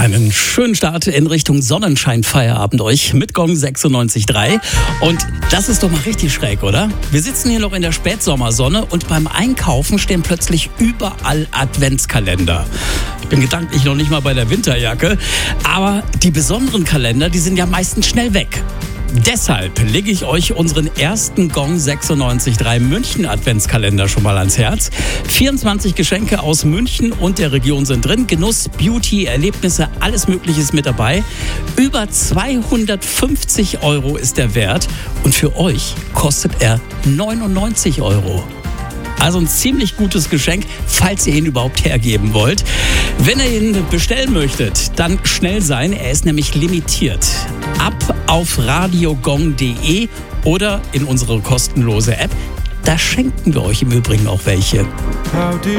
Einen schönen Start in Richtung Sonnenschein-Feierabend euch mit Gong 96.3. Und das ist doch mal richtig schräg, oder? Wir sitzen hier noch in der Spätsommersonne und beim Einkaufen stehen plötzlich überall Adventskalender. Ich bin gedanklich noch nicht mal bei der Winterjacke, aber die besonderen Kalender, die sind ja meistens schnell weg. Deshalb lege ich euch unseren ersten Gong 96.3 München Adventskalender schon mal ans Herz. 24 Geschenke aus München und der Region sind drin. Genuss, Beauty, Erlebnisse, alles Mögliche ist mit dabei. Über 250 € ist der Wert und für euch kostet er 99 €. Also ein ziemlich gutes Geschenk, falls ihr ihn überhaupt hergeben wollt. Wenn ihr ihn bestellen möchtet, dann schnell sein. Er ist nämlich limitiert. Ab auf radiogong.de oder in unsere kostenlose App. Da schenken wir euch im Übrigen auch welche.